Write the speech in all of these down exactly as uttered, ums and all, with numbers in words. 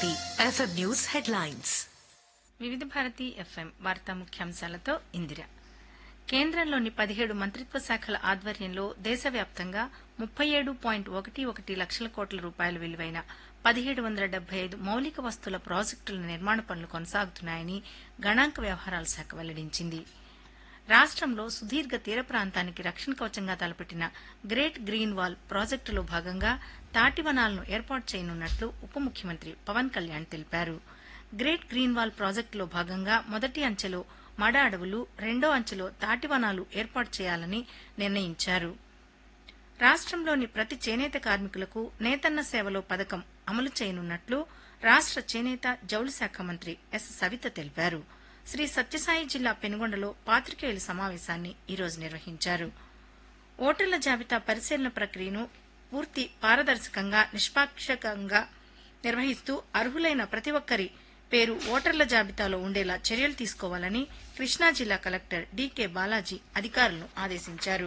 Bharati FM news headlines. వివిధ Bharati FM వార్తా ముఖ్యాంశాలతో ఇందిర. కేంద్రంలోని పదిహేడు మంత్రిత్వ శాఖల ఆధ్వర్యంలో దేశవ్యాప్తంగా ముప్పై ఏడు పాయింట్ ఒకటి ఒకటి లక్షల కోట్ల రూపాయల విలువైన పదిహేడు వందల డెబ్బై ఐదు మౌలిక వస్తువుల ప్రాజెక్టుల నిర్మాణ పనులు కొనసాగుతున్నాయని గణాంక వ్యవహారాల శాఖ వెల్లడించింది. రాష్టంలో సుదీర్ఘ తీర ప్రాంతానికి రక్షణ కవచంగా తలపెట్టిన గ్రేట్ గ్రీన్ వాల్ ప్రాజెక్టులో భాగంగా తాటివనాలను ఏర్పాటు చేయనున్నట్లు ఉప ముఖ్యమంత్రి పవన్ కళ్యాణ్ తెలిపారు. గ్రేట్ గ్రీన్ వాల్ ప్రాజెక్టులో భాగంగా మొదటి అంచెలో మడ అడవులు, రెండో అంచెలో తాటివనాలు ఏర్పాటు చేయాలని నిర్ణయించారు. రాష్టంలోని ప్రతి చేనేత కార్మికులకు నేతన్న సేవలో పథకం అమలు చేయనున్నట్లు రాష్ట చేనేత జౌళి శాఖ మంత్రి ఎస్ సవిత తెలిపారు. శ్రీ సత్యసాయి జిల్లా పెనుగొండలో పాత్రికేయుల సమావేశాన్ని ఈరోజు నిర్వహించారు. ఓటర్ల జాబితా పరిశీలన ప్రక్రియను పూర్తి పారదర్శకంగా, నిష్పాక్షికంగా నిర్వహిస్తూ అర్హులైన ప్రతి ఒక్కరి పేరు ఓటర్ల జాబితాలో ఉండేలా చర్యలు తీసుకోవాలని కృష్ణా జిల్లా కలెక్టర్ డీకే బాలాజీ అధికారులను ఆదేశించారు.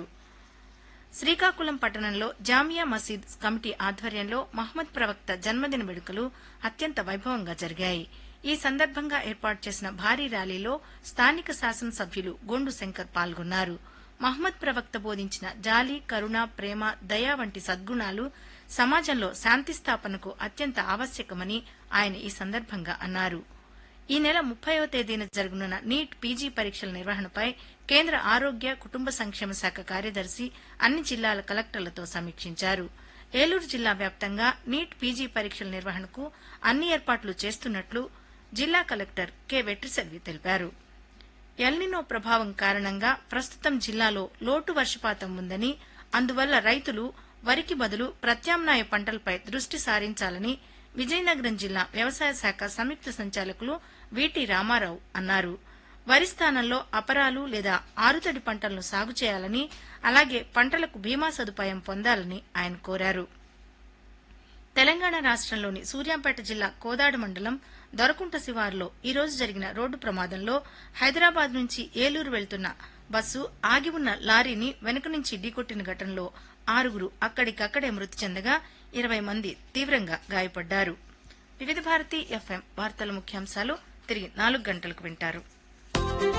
శ్రీకాకుళం పట్టణంలో జామియా మసీద్ కమిటీ ఆధ్వర్యంలో మహ్మద్ ప్రవక్త జన్మదిన వేడుకలు అత్యంత వైభవంగా జరిగాయి. ఈ సందర్భంగా ఏర్పాటు చేసిన భారీ ర్యాలీలో స్థానిక శాసనసభ్యులు గొండు శంకర్ పాల్గొన్నారు. మహ్మద్ ప్రవక్త బోధించిన జాలి, కరుణ, ప్రేమ, దయ వంటి సద్గుణాలు సమాజంలో శాంతి స్థాపనకు అత్యంత ఆవశ్యకమని ఆయన ఈ సందర్భంగా అన్నారు. ఈ నెల ముప్పైవ తేదీన జరగనున్న నీట్ పీజీ పరీక్షల నిర్వహణపై కేంద్ర ఆరోగ్య, కుటుంబ సంక్షేమ శాఖ కార్యదర్శి అన్ని జిల్లాల కలెక్టర్లతో సమీక్షించారు. ఏలూరు జిల్లా వ్యాప్తంగా నీట్ పీజీ పరీక్షల నిర్వహణకు అన్ని ఏర్పాట్లు చేస్తున్నట్లు జిల్లా కలెక్టర్ కె వెట్రిసెల్వి తెలిపారు. ఎల్నినో ప్రభావం కారణంగా ప్రస్తుతం జిల్లాలో లోటు వర్షపాతం ఉందని, అందువల్ల రైతులు వరికి బదులు ప్రత్యామ్నాయ పంటలపై దృష్టి సారించాలని విజయనగరం జిల్లా వ్యవసాయ శాఖ సంయుక్త సంచాలకులు వీటి రామారావు అన్నారు. వరి స్థానంలో అపరాలు లేదా ఆరుతడి పంటలను సాగు చేయాలని, అలాగే పంటలకు బీమా సదుపాయం పొందాలని ఆయన కోరారు. తెలంగాణ రాష్టంలోని సూర్యాపేట జిల్లా కోదాడ మండలం దొరకుంట శివారులో ఈ రోజు జరిగిన రోడ్డు ప్రమాదంలో హైదరాబాద్ నుంచి ఏలూరు వెళ్తున్న బస్సు ఆగి ఉన్న లారీని వెనుక నుంచి ఢీకొట్టిన ఘటనలో ఆరుగురు అక్కడికక్కడే మృతి చెందగా ఇరవై మంది తీవ్రంగా గాయపడ్డారు. వివిధ భారతి ఎఫ్ఎం వార్తల ముఖ్యాంశాలు తిరిగి నాలుగు గంటలకు వింటారు.